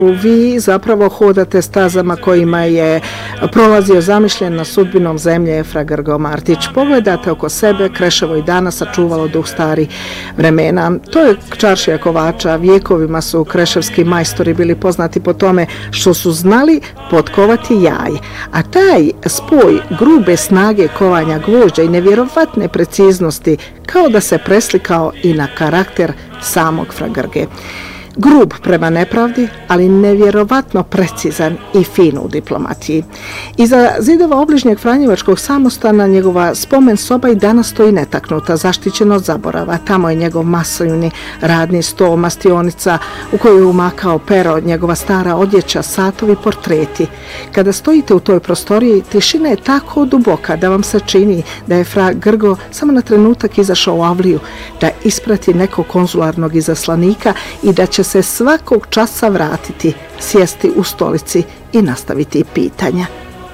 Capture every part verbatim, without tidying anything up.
Vi zapravo hodate stazama kojima je prolazio zamišljena sudbinom zemlje Fra Grgo Martić. Pogledate oko sebe, Kreševo i danas sačuvalo duh stari vremena. To je čaršija kovača, vjekovima su kreševski majstori bili poznati po tome što su znali potkovati jaje. A taj spoj grube snage kovanja gvožđa i nevjerovatne preciznosti kao da se preslikao i na karakter samog Fra Grge. Grub prema nepravdi, ali nevjerovatno precizan i fin u diplomatiji. Iza zidova obližnjeg Franjevačkog samostana njegova spomen soba i danas stoji netaknuta, zaštićena od zaborava. Tamo je njegov masovni radni sto, mastionica u kojoj je umakao pero, njegova stara odjeća, satovi, portreti. Kada stojite u toj prostoriji, tišina je tako duboka da vam se čini da je Fra Grgo samo na trenutak izašao u avliju, da isprati nekog konzularnog izaslanika i da će se svakog časa vratiti, sjesti u stolici i nastaviti pitanja.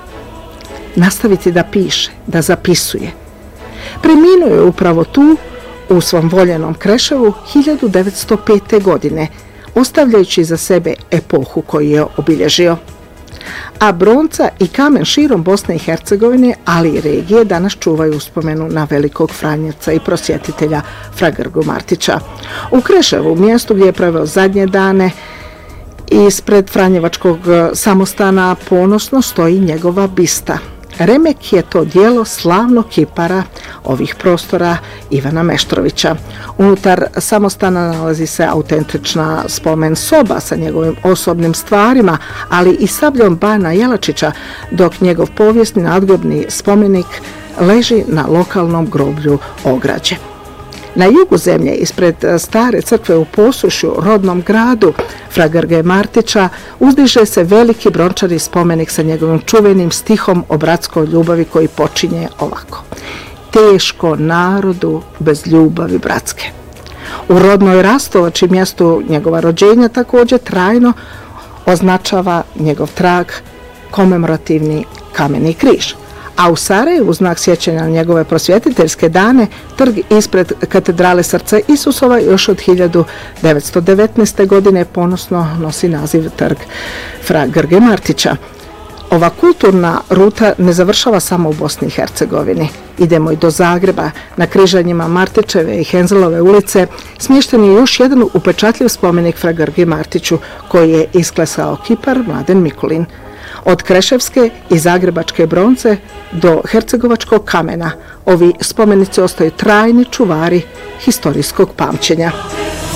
Nastaviti da piše, da zapisuje. Preminuo je upravo tu, u svom voljenom Kreševu, hiljadu devetsto pete. godine, ostavljajući za sebe epohu koju je obilježio. A bronca i kamen širom Bosne i Hercegovine, ali i regije, danas čuvaju uspomenu na velikog Franjevca i prosvjetitelja Fra Grgu Martića. U Kreševu, mjestu gdje je proveo zadnje dane, ispred Franjevačkog samostana ponosno stoji njegova bista. Remek je to dijelo slavnog kipara ovih prostora Ivana Meštrovića. Unutar samostana nalazi se autentična spomen soba sa njegovim osobnim stvarima, ali i sabljom Bana Jelačića, dok njegov povijesni nadgrobni spomenik leži na lokalnom groblju Ograđe. Na jugu zemlje, ispred stare crkve u Posušju, rodnom gradu Fra Grge Martića, uzdiže se veliki brončani spomenik sa njegovim čuvenim stihom o bratskoj ljubavi koji počinje ovako. Teško narodu bez ljubavi bratske. U rodnoj Rastovači, mjestu njegova rođenja, također trajno označava njegov trag komemorativni kameni križ. A u Sarajevu, znak sjećanja na njegove prosvjetiteljske dane, trg ispred katedrale Srca Isusova još od hiljadu devetsto devetnaeste. godine ponosno nosi naziv Trg Fra Grge Martića. Ova kulturna ruta ne završava samo u Bosni i Hercegovini. Idemo i do Zagreba. Na križanjima Martićeve i Henzelove ulice smješten je još jedan upečatljiv spomenik Fra Grgi Martiću koji je isklesao kipar Mladen Mikulin. Od kreševske i zagrebačke bronce do hercegovačkog kamena ovi spomenici ostaju trajni čuvari historijskog pamćenja.